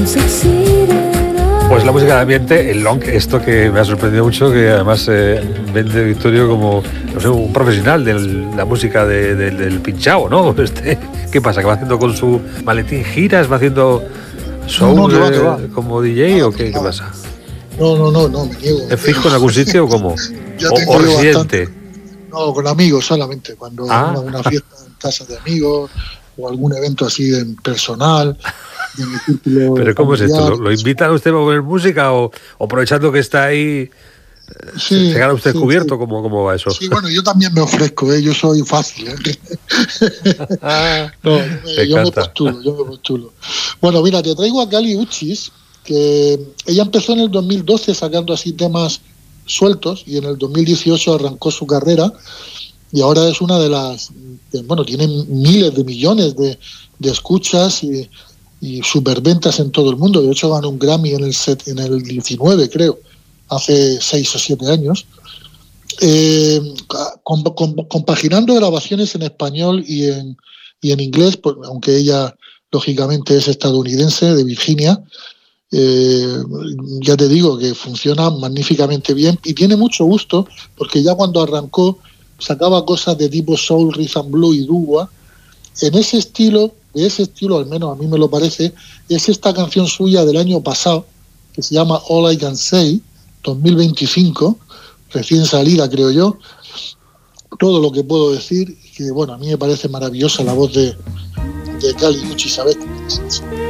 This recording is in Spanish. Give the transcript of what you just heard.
Pues la música de ambiente, el long, esto que me ha sorprendido mucho, que además vende Victorio como, no sé, un profesional de la música del pinchao, ¿no? ¿Qué pasa? ¿Que va haciendo con su maletín giras? ¿Va haciendo show que va. como DJ o qué pasa? No, me niego. ¿Es fijo en algún sitio o cómo? ¿O residente? No, con amigos solamente, cuando una fiesta en casa de amigos o algún evento así personal. ¿Pero cómo es esto? ¿Lo invitan a usted a poner música o aprovechando que está ahí, se gana usted cubierto? Sí. ¿Cómo va eso? Sí, bueno, yo también me ofrezco, yo soy fácil. Yo me postulo. Bueno, mira, te traigo a Kali Uchis, que ella empezó en el 2012 sacando así temas sueltos y en el 2018 arrancó su carrera y ahora es una de las, tiene miles de millones de escuchas y superventas en todo el mundo. De hecho ganó un Grammy en el 19, creo, hace 6 o 7 años, compaginando grabaciones en español y en inglés, aunque ella lógicamente es estadounidense, de Virginia. Ya te digo que funciona magníficamente bien y tiene mucho gusto, porque ya cuando arrancó sacaba cosas de tipo soul, rhythm and blues y doo-wop. En ese estilo, al menos a mí me lo parece, es esta canción suya del año pasado, que se llama All I Can Say, 2025, recién salida, creo yo. Todo lo que puedo decir, que a mí me parece maravillosa la voz de Kali Uchis, ¿sabes?